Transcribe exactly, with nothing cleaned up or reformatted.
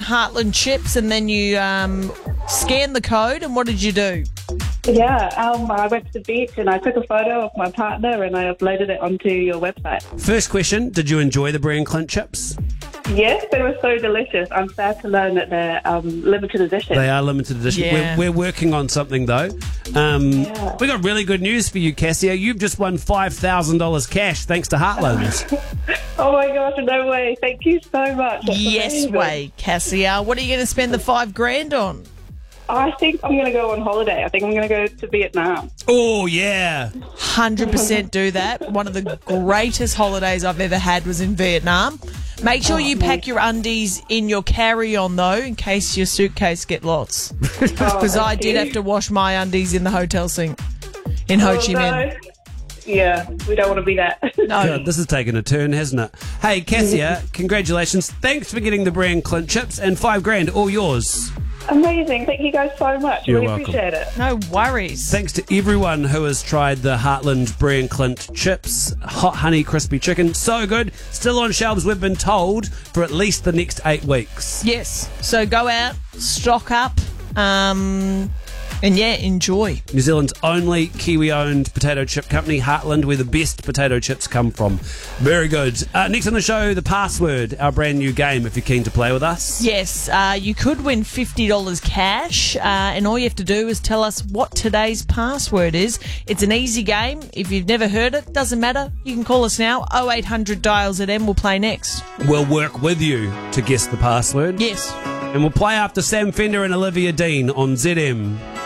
Heartland chips and then you um, scanned the code, and what did you do? Yeah, um, I went to the beach and I took a photo of my partner and I uploaded it onto your website. First question, did you enjoy the Brie and Clint chips? Yes, they were so delicious. I'm sad to learn that they're um, limited edition. They are limited edition. Yeah. We're, we're working on something, though. Um, Yeah. We got really good news for you, Cassia. You've just won five thousand dollars cash thanks to Heartland. Oh my gosh, no way. Thank you so much. That's Yes amazing. way, Cassia. What are you going to spend the five grand on? I think I'm going to go on holiday. I think I'm going to go to Vietnam. Oh, yeah. one hundred percent do that. One of the greatest holidays I've ever had was in Vietnam. Make sure you pack your undies in your carry-on, though, in case your suitcase get lots. Because Oh, I thank did you. have to wash my undies in the hotel sink in Ho Oh, Chi Minh. no. Yeah, we don't want to be that. No. God, this has taken a turn, hasn't it? Hey, Cassia, congratulations. Thanks for getting the Brie and Clint chips, and five grand, all yours. Amazing. Thank you guys so much. You're really welcome. appreciate it. No worries. Thanks to everyone who has tried the Heartland Brie and Clint chips. Hot honey crispy chicken. So good. Still on shelves, we've been told, for at least the next eight weeks. Yes. So go out, stock up, um, and yeah, enjoy. New Zealand's only Kiwi-owned potato chip company, Heartland, where the best potato chips come from. Very good. Uh, next on the show, The Password, our brand new game, if you're keen to play with us. Yes, uh, you could win fifty dollars cash, uh, and all you have to do is tell us what today's password is. It's an easy game. If you've never heard it, doesn't matter. You can call us now, oh eight hundred dials at M. We'll play next. We'll work with you to guess the password. Yes. And we'll play after Sam Fender and Olivia Dean on Z M.